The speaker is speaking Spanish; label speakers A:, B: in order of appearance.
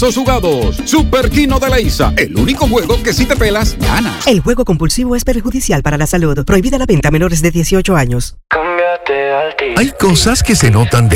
A: pesos jugados. Super Kino de Leisa, el único juego que si te pelas, ganas.
B: El juego compulsivo es perjudicial para la salud. Prohibida la venta a menores de 18 años.
C: Hay cosas que se notan